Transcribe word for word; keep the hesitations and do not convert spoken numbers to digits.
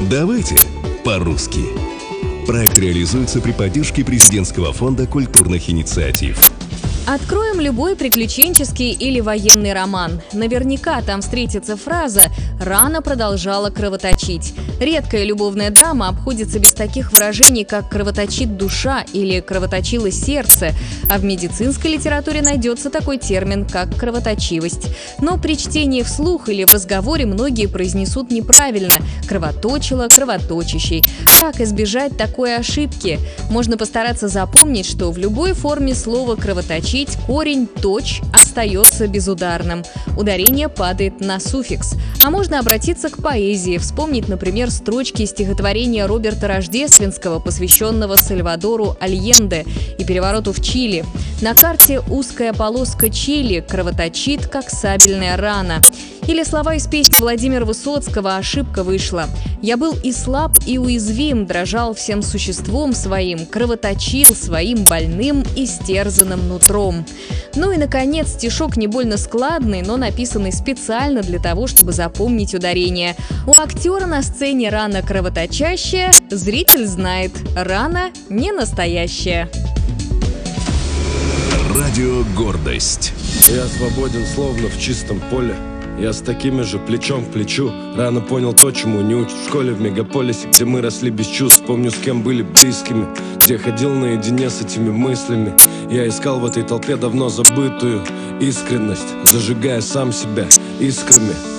Давайте по-русски. Проект реализуется при поддержке Президентского фонда культурных инициатив. Откроем любой приключенческий или военный роман. Наверняка там встретится фраза «рана продолжала кровоточить». Редкая любовная драма обходится без таких выражений, как «кровоточит душа» или «кровоточило сердце», а в медицинской литературе найдется такой термин, как «кровоточивость». Но при чтении вслух или в разговоре многие произнесут неправильно «кровоточило», «кровоточащий». Как избежать такой ошибки? Можно постараться запомнить, что в любой форме слова «кровоточить» корень «точ» остается безударным. Ударение падает на суффикс. А можно обратиться к поэзии, вспомнить, например, строчки стихотворения Роберта Рождественского, посвященного Сальвадору Альенде и перевороту в Чили. На карте узкая полоска Чили кровоточит, как сабельная рана. Или слова из песни Владимира Высоцкого «Ошибка вышла». «Я был и слаб, и уязвим, дрожал всем существом своим, кровоточил своим больным и стерзанным нутром». Ну и, наконец, стишок не больно складный, но написанный специально для того, чтобы запомнить ударение. У актера на сцене рана кровоточащая, зритель знает – рана не настоящая. Радио «Гордость». Я свободен, словно в чистом поле. Я с такими же плечом к плечу. Рано понял то, чему не учат в школе. В мегаполисе, где мы росли без чувств. Помню, с кем были близкими, где ходил наедине с этими мыслями. Я искал в этой толпе давно забытую искренность, зажигая сам себя искрами.